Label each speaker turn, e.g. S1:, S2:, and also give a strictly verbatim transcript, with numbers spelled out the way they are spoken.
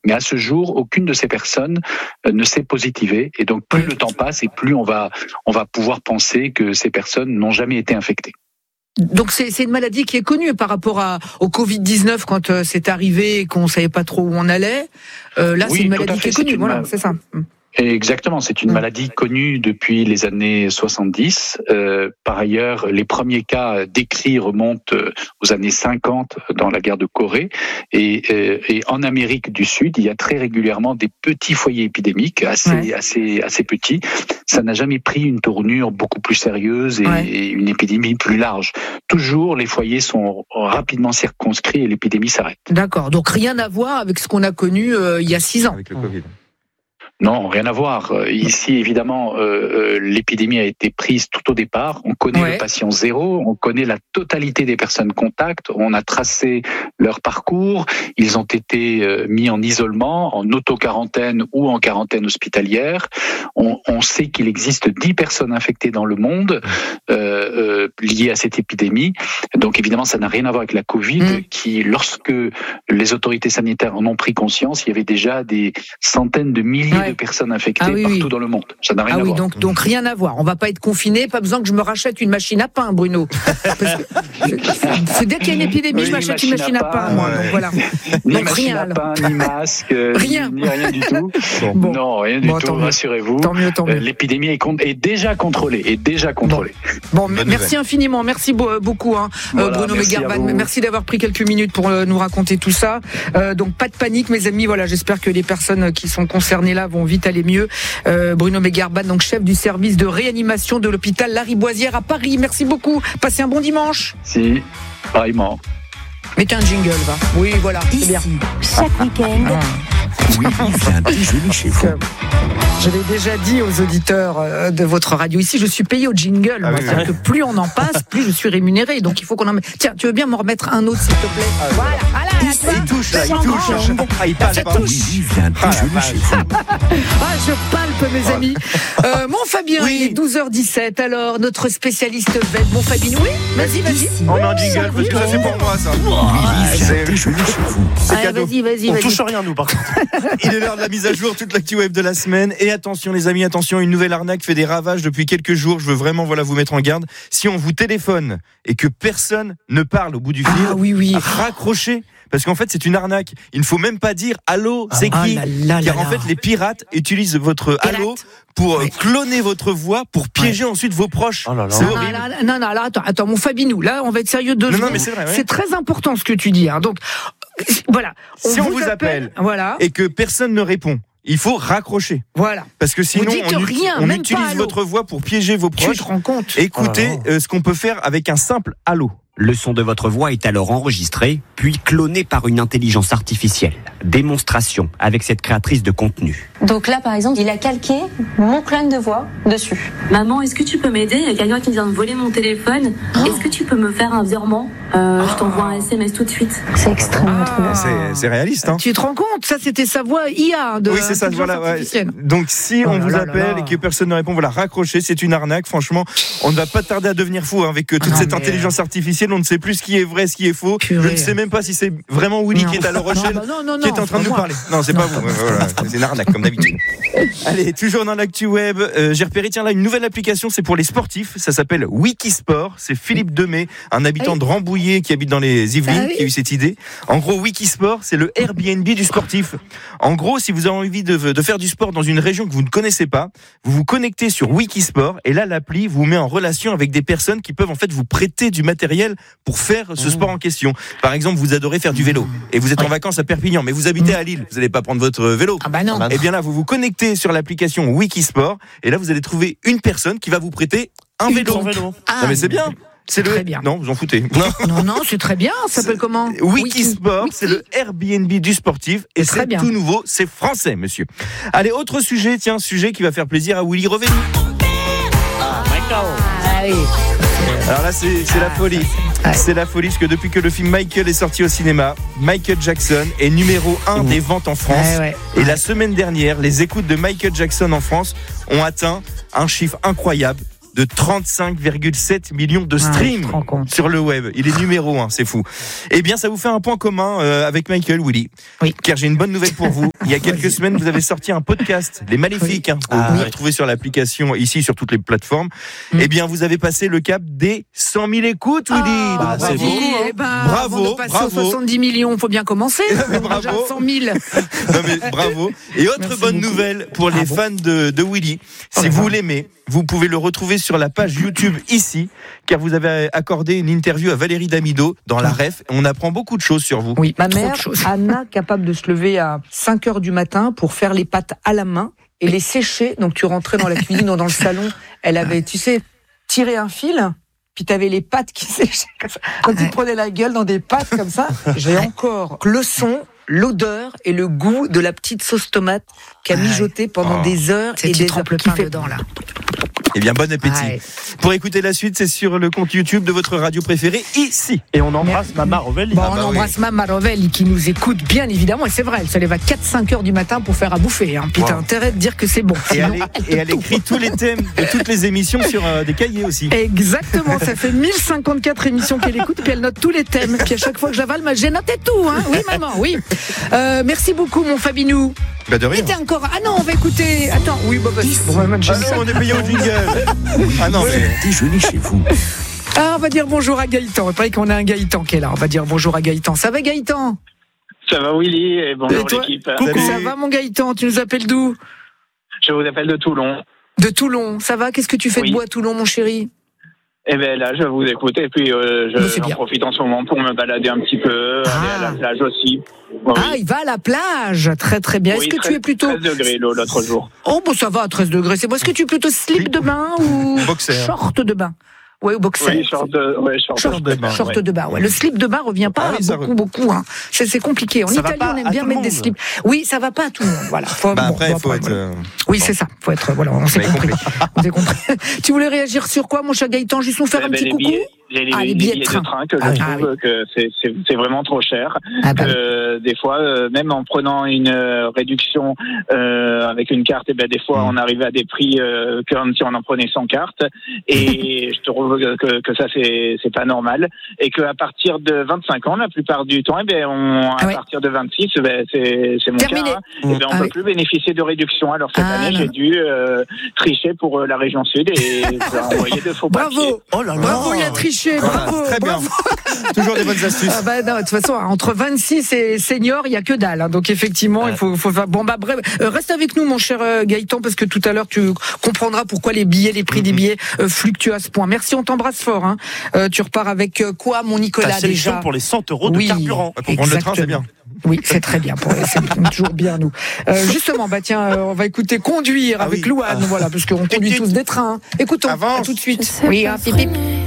S1: Mais à ce jour, aucune de ces personnes ne s'est positivée. Et donc, plus le temps passe et plus on va, on va pouvoir penser que ces personnes n'ont jamais été infectées.
S2: Donc c'est, c'est une maladie qui est connue par rapport à, au covid dix-neuf quand euh, c'est arrivé et qu'on savait pas trop où on allait. Euh, là, oui, c'est une maladie qui est connue. Voilà, ma... c'est ça.
S1: Exactement, c'est une maladie connue depuis les années soixante-dix. Euh, par ailleurs, les premiers cas décrits remontent aux années cinquante dans la guerre de Corée. Et, euh, et en Amérique du Sud, il y a très régulièrement des petits foyers épidémiques, assez, ouais. assez, assez petits. Ça n'a jamais pris une tournure beaucoup plus sérieuse et, ouais. et une épidémie plus large. Toujours, les foyers sont rapidement circonscrits et l'épidémie s'arrête.
S2: D'accord, donc rien à voir avec ce qu'on a connu euh, il y a six ans.
S3: Avec le Covid.
S1: Non, rien à voir. Ici, évidemment, euh, l'épidémie a été prise tout au départ. On connaît ouais. le patient zéro, on connaît la totalité des personnes contacts, on a tracé leur parcours, ils ont été euh, mis en isolement, en auto-quarantaine ou en quarantaine hospitalière. On, on sait qu'il existe dix personnes infectées dans le monde euh, euh, liées à cette épidémie. Donc, évidemment, ça n'a rien à voir avec la Covid, mmh. qui, lorsque les autorités sanitaires en ont pris conscience, il y avait déjà des centaines de milliers ouais. de personnes infectées ah oui, partout oui. dans le monde. Ça n'a rien
S2: ah
S1: à
S2: oui,
S1: voir.
S2: Donc, donc rien à voir. On va pas être confiné. Pas besoin que je me rachète une machine à pain, Bruno. Parce que c'est, c'est dès qu'il y a une épidémie, oui, je m'achète une machine à pain. À pain moi, ouais. Donc voilà.
S1: Ni
S2: donc
S1: machine
S2: rien,
S1: à pain, ni masque,
S2: rien.
S1: Ni, ni rien du tout. Bon. Non, rien du bon, tout. Rassurez-vous.
S2: Tant mieux, tant mieux.
S1: L'épidémie est, con- est déjà contrôlée. Est déjà contrôlée.
S2: Bon, bon merci nouvelle. infiniment. Merci beaucoup, hein, voilà, Bruno Megarban. Merci d'avoir pris quelques minutes pour nous raconter tout ça. Euh, donc pas de panique, mes amis. Voilà, j'espère que les personnes qui sont concernées là vont vite aller mieux. Euh, Bruno Megarban, donc chef du service de réanimation de l'hôpital Lariboisière à Paris. Merci beaucoup. Passez un bon dimanche.
S1: Si, pareillement.
S2: Mettez un jingle, va. Oui, voilà, c'est
S4: Ici,
S2: bien.
S4: chaque week-end.
S5: Ah. Oui, vient déjeuner chez vous.
S2: Je l'ai déjà dit aux auditeurs de votre radio ici, je suis payé au jingle. Ah moi, oui, c'est-à-dire oui. que plus on en passe, plus je suis rémunéré. Donc il faut qu'on en mette. Tiens, tu veux bien m'en remettre un autre, s'il te plaît?
S3: Ah,
S2: voilà, voilà.
S3: Il, il touche, là, il touche. Ah, il passe pas.
S5: Oui, vient déjeuner chez vous.
S2: Ah, je palpe, mes
S3: voilà.
S2: amis. Euh, mon Fabien, oui. il est douze heures dix-sept. Alors, notre spécialiste V E D, mon Fabien, oui, vas-y, vas-y.
S3: On met un jingle parce que ça, c'est pour moi, ça.
S5: Oui, vient déjeuner chez vous.
S3: C'est
S2: Allez,
S3: cadeau.
S2: Vas-y, vas-y,
S3: on
S2: vas-y.
S3: touche rien, nous, par contre. Il est l'heure de la mise à jour, toute l'actu web de la semaine. Et attention, les amis, attention, une nouvelle arnaque fait des ravages depuis quelques jours. Je veux vraiment voilà, vous mettre en garde. Si on vous téléphone et que personne ne parle au bout du fil,
S2: ah, oui, oui.
S3: raccrochez. Parce qu'en fait, c'est une arnaque. Il ne faut même pas dire allô, c'est
S2: ah,
S3: qui
S2: là, là,
S3: car
S2: là,
S3: en fait, les pirates utilisent votre
S2: Pirate.
S3: allô pour
S2: ouais.
S3: cloner votre voix pour piéger ouais. ensuite vos proches.
S6: Oh là là.
S3: C'est
S2: non,
S3: horrible.
S2: Non, là, non, non, là, attends, attends, mon Fabinou, là, on va être sérieux deux
S3: non,
S2: secondes.
S3: non, mais c'est vrai. Ouais.
S2: C'est très important ce que tu dis. Hein. Donc, voilà. On
S3: si on
S2: vous
S3: vous appelle,
S2: appelle voilà.
S3: et que personne ne répond, il faut raccrocher.
S2: Voilà.
S3: Parce que sinon, on,
S2: rien,
S3: on
S2: même
S3: utilise
S2: pas
S3: votre voix pour piéger vos proches.
S2: Tu te rends compte?
S3: Écoutez
S6: oh
S3: euh, ce qu'on peut faire avec un simple allô.
S7: Le son de votre voix est alors enregistré, puis cloné par une intelligence artificielle. Démonstration avec cette créatrice de contenu.
S8: Donc là, par exemple, il a calqué mon clone de voix dessus.
S9: Maman, est-ce que tu peux m'aider? Il y a quelqu'un qui vient de voler mon téléphone. Oh. Est-ce que tu peux me faire un virement? euh, oh. Je t'envoie un S M S tout de suite.
S8: C'est extrêmement
S2: ah.
S8: trop bien.
S3: C'est, c'est réaliste. Hein.
S2: Tu te rends compte? Ça, c'était sa voix I A de
S3: Oui, c'est ça. Voilà, ouais. Donc, si oh on vous là appelle là là. et que personne ne répond, voilà, raccrochez. C'est une arnaque. Franchement, on ne va pas tarder à devenir fou hein, avec toute ah, cette mais... intelligence artificielle. On ne sait plus ce qui est vrai, ce qui est faux. Purée. Je ne sais même pas si c'est vraiment Willy non. qui est à La Rochelle,
S2: non, non, non,
S3: qui est en train de nous
S2: moi.
S3: parler. Non, c'est non. pas vous. Voilà, c'est une arnaque comme d'habitude. Allez, toujours dans l'actu web, euh, j'ai repéré tiens là une nouvelle application, c'est pour les sportifs. Ça s'appelle Wikisport. C'est Philippe Demey, un habitant de Rambouillet qui habite dans les Yvelines, ah oui. qui a eu cette idée. En gros, Wikisport, c'est le Airbnb du sportif. En gros, si vous avez envie de, de faire du sport dans une région que vous ne connaissez pas, vous vous connectez sur Wikisport et là l'appli vous met en relation avec des personnes qui peuvent en fait vous prêter du matériel pour faire ce sport en question. Par exemple, vous adorez faire du vélo et vous êtes en vacances à Perpignan, mais vous habitez à Lille, vous n'allez pas prendre votre vélo.
S2: Ah bah non.
S3: Et bien là, vous vous connectez sur l'application Wikisport et là vous allez trouver une personne qui va vous prêter un vélo.
S6: vélo.
S3: Ah, non mais c'est bien. C'est
S2: très
S3: le...
S2: bien.
S3: Non, vous en foutez.
S2: Non, non, non c'est très bien. Ça s'appelle comment?
S3: Wikisport, Wiki. C'est le Airbnb du sportif et c'est, c'est tout nouveau. C'est français, monsieur. Allez, autre sujet. Tiens, sujet qui va faire plaisir à Willy Revenu.
S2: Ah, ah oui.
S3: Alors là, c'est, c'est la folie. C'est la folie parce que depuis que le film Michael est sorti au cinéma, Michael Jackson est numéro un des ventes en France.
S2: Ouais, ouais.
S3: Et la semaine dernière, les écoutes de Michael Jackson en France ont atteint un chiffre incroyable. de trente-cinq virgule sept millions de streams
S2: ah,
S3: sur le web. Il est numéro un, c'est fou. Eh bien, ça vous fait un point commun euh, avec Michael, Willy.
S2: Oui.
S3: Car j'ai une bonne nouvelle pour vous. Il y a quelques semaines, vous avez sorti un podcast, Les Maléfiques. Hein,
S2: ah,
S3: vous
S2: oui.
S3: retrouvez sur l'application, ici, sur toutes les plateformes. Mm. Eh bien, vous avez passé le cap des cent mille écoutes, Willy.
S2: Ah,
S3: Donc,
S2: c'est beau.
S3: Hein.
S2: Eh ben,
S3: bravo,
S2: avant de passer
S3: bravo.
S2: aux soixante-dix millions, il faut bien commencer.
S3: Mais bravo.
S2: Déjà cent mille.
S3: Non mais bravo. Et autre
S2: Merci
S3: bonne
S2: beaucoup.
S3: nouvelle pour les
S2: ah, bon.
S3: fans de, de Willy. Si
S2: oh
S3: vous l'aimez, vous pouvez le retrouver sur la page YouTube ici, car vous avez accordé une interview à Valérie Damido dans la Ref. On apprend beaucoup de choses sur vous.
S2: Oui,
S4: Ma
S2: trop
S4: mère,
S2: de choses.
S4: Anna, capable de se lever à cinq heures du matin pour faire les pâtes à la main et les sécher. Donc tu rentrais dans la cuisine ou dans le salon, elle avait, tu sais, tiré un fil, puis tu avais les pâtes qui séchaient comme ça. Donc tu te prenais la gueule dans des pâtes comme ça. J'ai encore le son, l'odeur et le goût de la petite sauce tomate qui a mijoté pendant
S3: Oh.
S4: des heures
S2: C'est
S4: et
S2: qui
S4: des
S2: trempe
S4: heures.
S2: le
S4: Qui
S2: pain
S4: fait
S2: dedans là.
S3: Eh bien, bon appétit.
S2: Ouais.
S3: Pour écouter la suite, c'est sur le compte YouTube de votre radio préférée ici.
S6: Et on embrasse Mama Rovelli.
S2: Bon,
S3: Ah
S2: on
S3: bah
S2: embrasse Mama Rovelli qui nous écoute bien évidemment, et c'est vrai, elle se lève à quatre cinq heures du matin pour faire à bouffer. Hein. Puis
S3: Wow.
S2: t'as intérêt de dire que c'est bon.
S3: Et
S2: Sinon,
S3: elle, est- et elle écrit tous les thèmes de toutes les émissions sur euh, des cahiers aussi.
S2: Exactement, ça fait mille cinquante-quatre émissions qu'elle écoute, puis elle note tous les thèmes. Puis à chaque fois que j'avale, bah, j'ai noté tout. Hein. Oui, maman, oui. Euh, merci beaucoup, mon Fabinou.
S3: Bah de rien.
S2: Était encore. Ah non, on va écouter. Attends, oui, bah, bah, bon, bah, j'ai
S3: Ah
S2: dit
S3: non,
S2: ça.
S3: on est payé au jingle. Ah non, mais...
S5: Déjeuner chez vous.
S2: Ah, on va dire bonjour à Gaëtan. Il paraît qu'on a un Gaëtan qui est là. On va dire bonjour à Gaëtan. Ça va, Gaëtan?
S10: Ça va Willy et bonjour
S2: Et toi
S10: l'équipe.
S3: Coucou.
S2: Ça va, mon Gaëtan? Tu nous appelles d'où?
S10: Je vous appelle de Toulon.
S2: De Toulon. Ça va? Qu'est-ce que tu fais
S10: Oui.
S2: de beau à Toulon, mon chéri?
S10: Et bien là, je vous écoute et puis euh,
S2: Bah,
S10: je,
S2: c'est
S10: j'en
S2: bien.
S10: profite en ce moment pour me balader un petit peu,
S2: Ah.
S10: aller à la plage aussi. Bon,
S2: Ah,
S10: oui.
S2: il va à la plage. Très, très bien.
S10: Oui,
S2: Est-ce que
S10: treize
S2: tu es plutôt.
S10: treize degrés l'eau, l'autre jour.
S2: Oh, bon, ça va à treize degrés. C'est bon. Est-ce que tu es plutôt slip de bain ou
S3: Boxer.
S2: short de bain? Ouais, ou boxer.
S10: Oui, short de, ouais, short
S2: Short
S10: de-
S3: de bain,
S2: Short
S3: ouais.
S2: de bain, ouais. Le slip de bain revient pas
S3: Ah oui, ça
S2: beaucoup,
S3: re-
S2: beaucoup. Hein. C'est, c'est compliqué. En
S6: Ça va
S2: Italie,
S6: pas
S2: on aime
S6: à
S2: bien
S6: tout le
S2: mettre des
S6: monde.
S2: slips. Oui, ça va pas à tout le monde. Voilà. Faut,
S3: Bah
S2: bon,
S3: après,
S2: bon,
S3: il faut
S2: après,
S3: être...
S2: voilà.
S3: euh,
S2: Oui, c'est ça. Faut être. Voilà, on s'est
S3: Vous avez
S2: compris. On s'est compris. Tu voulais réagir sur quoi, mon cher Gaëtan? Juste nous faire
S10: Eh
S2: un
S10: ben,
S2: petit
S10: les
S2: coucou.
S10: billets, les, les-
S2: Ah, les
S10: les
S2: billets
S10: billets
S2: de
S10: de
S2: train.
S10: train que je
S2: Ah,
S10: trouve
S2: oui.
S10: que c'est, c'est, c'est vraiment trop cher.
S2: Ah, bah,
S10: Euh, des fois, euh, même en prenant une euh, réduction euh, avec une carte, et ben des fois on arrivait à des prix euh, comme si on en prenait sans carte. Et je trouve que, que ça c'est, c'est pas normal. Et qu'à partir de vingt-cinq ans, la plupart du temps, eh ben on, à
S2: Ah ouais.
S10: partir de vingt-six, eh ben c'est, c'est mon
S2: Terminé.
S10: cas. Hein, eh ben on
S2: Ah
S10: peut
S2: oui.
S10: plus bénéficier de réduction. Alors cette
S2: Ah,
S10: année,
S2: non.
S10: j'ai dû euh, tricher pour euh, la région sud et j'ai envoyé de faux papiers.
S2: Bravo.
S6: Oh là là.
S2: Bravo, il a triché.
S3: Voilà,
S2: Bravo.
S3: très bien.
S2: bravo.
S3: Toujours des bonnes astuces.
S2: Ah bah non, de toute façon, entre vingt-six et senior, il y a que dalle. Hein. Donc effectivement, il faut, faut faire. Bon bah bref, Euh, reste avec nous, mon cher euh, Gaëtan, parce que tout à l'heure tu comprendras pourquoi les billets, les prix des billets euh, fluctuent à ce point. Merci, on t'embrasse fort. Hein. Euh, tu repars avec euh, quoi, mon
S6: Ta
S2: Nicolas
S6: sélection
S2: déjà?
S6: pour les cent euros de
S2: Oui.
S6: carburant.
S3: Ouais, pour prendre le train, c'est bien.
S2: Oui, c'est très bien. Pour, c'est toujours bien, nous. Euh, justement, bah tiens, euh, on va écouter Conduire
S3: Ah
S2: avec
S3: oui.
S2: Louane,
S3: Ah.
S2: voilà, parce qu'on conduit tous des trains. Écoutons,
S3: Avance.
S2: à tout de suite. Oui, hein, pip, pip.